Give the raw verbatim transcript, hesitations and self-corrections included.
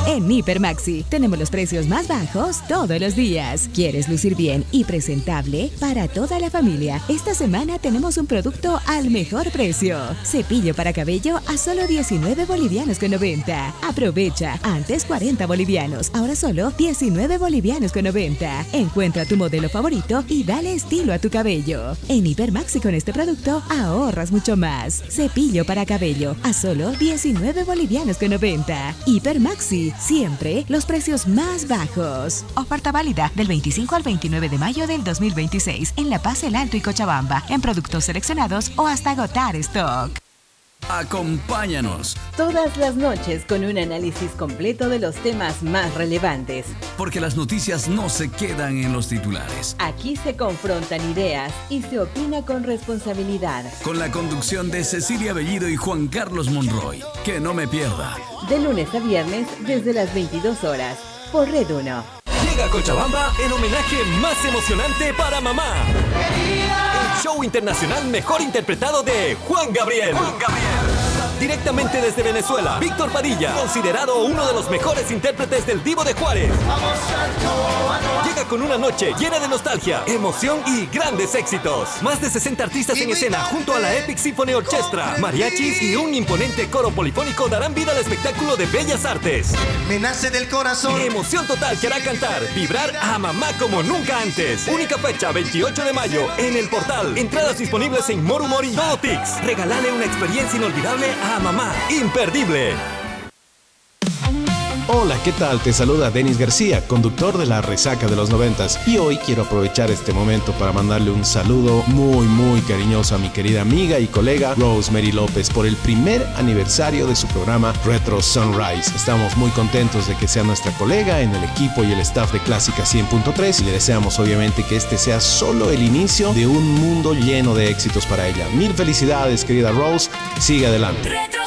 En Hiper Maxi tenemos los precios más bajos todos los días. ¿Quieres lucir bien y presentable? Para toda la familia, esta semana tenemos un producto al mejor precio. Cepillo para cabello a solo diecinueve bolivianos con noventa. Aprovecha, antes cuarenta bolivianos, ahora solo diecinueve bolivianos con noventa. Encuentra tu modelo favorito y dale estilo a tu cabello. En Hiper Maxi con este producto ahorras mucho más. Cepillo para cabello a solo diecinueve bolivianos con noventa. Hiper Maxi, siempre los precios más bajos. Oferta válida del veinticinco al veintinueve de mayo del dos mil veintiséis en La Paz, El Alto y Cochabamba, en productos seleccionados o hasta agotar stock. Acompáñanos todas las noches con un análisis completo de los temas más relevantes. Porque las noticias no se quedan en los titulares. Aquí se confrontan ideas y se opina con responsabilidad. Con la conducción de Cecilia Bellido y Juan Carlos Monroy. Que no me pierda. De lunes a viernes desde las veintidós horas por Red uno. Llega a Cochabamba el homenaje más emocionante para mamá. El show internacional mejor interpretado de Juan Gabriel. Juan Gabriel. Directamente desde Venezuela, Víctor Padilla, considerado uno de los mejores intérpretes del Divo de Juárez. Llega con una noche llena de nostalgia, emoción y grandes éxitos. Más de sesenta artistas en escena junto a la Epic Symphony Orchestra, mariachis y un imponente coro polifónico darán vida al espectáculo de bellas artes. Me nace del corazón. Emoción total que hará cantar, vibrar a mamá como nunca antes. Única fecha, veintiocho de mayo, en El Portal. Entradas disponibles en Morumor y Todo Tix. Regálale una experiencia inolvidable a mamá. Imperdible. Hola, ¿qué tal? Te saluda Denis García, conductor de La Resaca de los Noventas. Y hoy quiero aprovechar este momento para mandarle un saludo muy, muy cariñoso a mi querida amiga y colega Rosemary López por el primer aniversario de su programa Retro Sunrise. Estamos muy contentos de que sea nuestra colega en el equipo y el staff de Clásica cien punto tres y le deseamos obviamente que este sea solo el inicio de un mundo lleno de éxitos para ella. Mil felicidades, querida Rose. Sigue adelante.